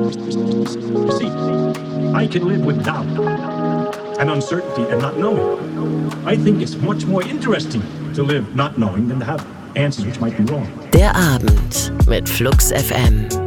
You see, I can live with doubt and uncertainty and not knowing. I think it's much more interesting to live not knowing than to have answers which might be wrong. Der Abend mit Flux FM.